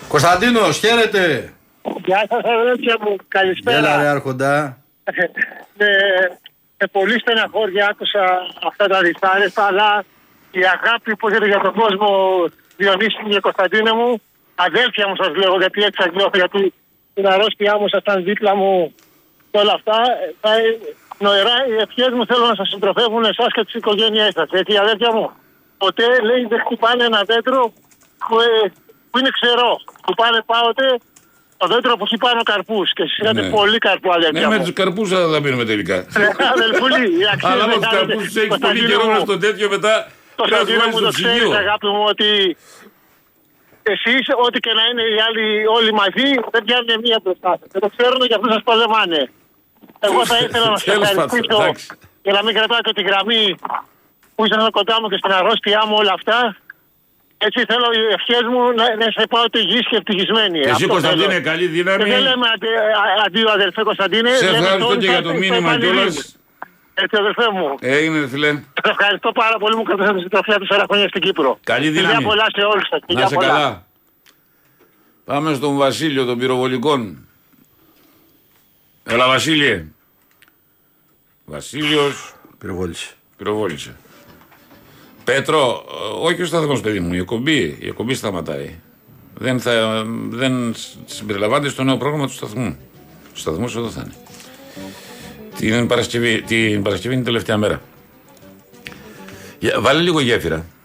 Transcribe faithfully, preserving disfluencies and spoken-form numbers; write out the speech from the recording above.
Κωνσταντίνος, χαίρετε. Γεια σας αδέρφια μου, καλησπέρα. Έλα ρε Άρχοντα. με, με πολύ στεναχώρια άκουσα αυτά τα διστάρεστα, αλλά η αγάπη που έχετε για τον κόσμο, Διονύση και Κωνσταντίνε μου, αδέρφια μου σας λέω, γιατί έτσι σας νιώθω, γιατί την αρρώστια μου ήσασταν δίπλα μου και όλα αυτά. Θα, νοερά οι ευχές μου θέλω να σας συντροφεύουν εσάς και τις οικογένειές σας. Έτσι αδέρφια μου, ποτέ λέει δεν χτυπάνε ένα δέντρο που, που είναι ξερό. Που πάνε πάoτε το δέντρο που έχει πάνω καρπούς. Και εσείς είχατε Ναι. πολύ καρπού αδέρφια Ναι, μου. με τους καρπούς θα τα πίνουμε τελικά. Αδελφούλη, η αξία Αλλά με δεν τους κάνετε. καρπούς τους έχεις πολύ Κωνσταντίνο καιρό μου, στο τέτοιο μετά. Το πρέπει να Κωνσταντίνο βγάλεις μου στο το ξέρεις ψυγείο. αγάπη μου ότι εσείς ό,τι και να είναι οι άλλοι όλοι μαζί δεν πιάνουν μία μπροστά σας. Και το ξέρουν και αυτούς σας πολεμάνε. Εγώ θα ήθελα να σας Τέλος πάντων, ευχαριστήσω εντάξει. για να μην κρατάω και τη γραμμή που ήσασταν κοντά μου και στην αρρώστιά μου όλα αυτά. Έτσι θέλω οι ευχές μου να, να σε πάω υγιείς και ευτυχισμένοι. Και εσύ Αυτό Κωνσταντίνε, θέλω. καλή δύναμη. Και δεν λέμε αντι- α- αντίο αδελφέ Κωνσταντίνε. Σε λέμε ευχαριστώ όλοι και για σας το στο μήνυμα επανειδήν. κιόλας. Έτσι αδελφέ μου. Έγινε φίλε. Σας ευχαριστώ πάρα πολύ μου κρατήσατε τη συντροφιά του τέσσερα χρόνια στην Κύπρο. Καλή δύναμη. Φιλιά πολλά σε όλους σας. Να Φιλιά σε πολλά. καλά. Πάμε στον Βασίλειο των πυροβολικών. Έλα Βασίλειε. Βασίλειος Πυροβόλησε. πυροβόλησε. Πέτρο, όχι ο σταθμός παιδί μου, η εκπομπή, η εκπομπή σταματάει. Δεν, θα, δεν συμπεριλαμβάνεται στο νέο πρόγραμμα του σταθμού. Ο σταθμός εδώ θα είναι. Την Παρασκευή, την Παρασκευή είναι η τελευταία μέρα. Για, βάλε λίγο γέφυρα.